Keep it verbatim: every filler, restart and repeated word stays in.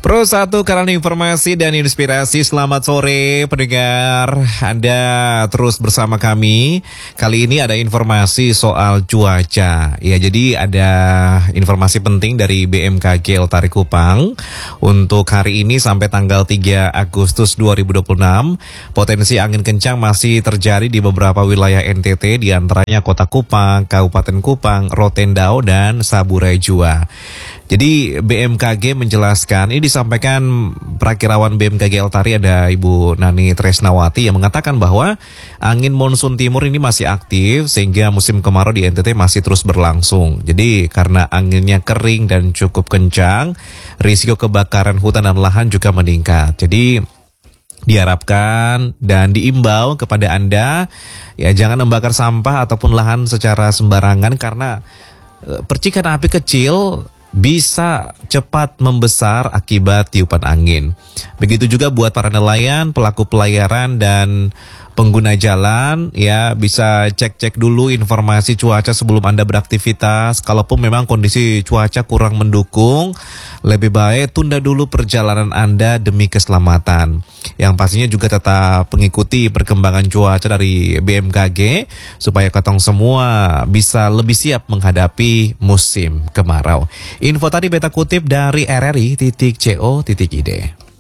Pro satu karena informasi dan inspirasi. Selamat sore pendengar, Anda terus bersama kami. Kali ini ada informasi soal cuaca. Ya, jadi ada informasi penting dari B M K G Eltari Kupang. Untuk hari ini sampai tanggal tiga Agustus dua ribu dua puluh enam, potensi angin kencang masih terjadi di beberapa wilayah N T T, di antaranya Kota Kupang, Kabupaten Kupang, Rotendao, dan Saburai Jua. Jadi B M K G menjelaskan, ini disampaikan Prakirawan B M K G Eltari, ada Ibu Nani Tresnawati, yang mengatakan bahwa angin monsun timur ini masih aktif sehingga musim kemarau di N T T masih terus berlangsung. Jadi karena anginnya kering dan cukup kencang, risiko kebakaran hutan dan lahan juga meningkat. Jadi diharapkan dan diimbau kepada Anda, ya jangan membakar sampah ataupun lahan secara sembarangan, karena e, percikan api kecil bisa cepat membesar akibat tiupan angin. Begitu juga buat para nelayan, pelaku pelayaran, dan pengguna jalan, ya bisa cek-cek dulu informasi cuaca sebelum Anda beraktivitas. Kalaupun memang kondisi cuaca kurang mendukung, lebih baik tunda dulu perjalanan Anda demi keselamatan. Yang pastinya juga tetap mengikuti perkembangan cuaca dari B M K G supaya ketong semua bisa lebih siap menghadapi musim kemarau. Info tadi beta kutip dari R R I titik co titik id.